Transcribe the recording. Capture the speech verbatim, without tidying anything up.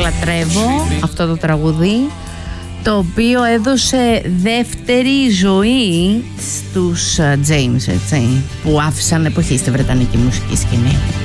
λατρεύω αυτό το τραγούδι, το οποίο έδωσε δεύτερη ζωή στους James, έτσι, που άφησαν εποχή στη βρετανική μουσική σκηνή.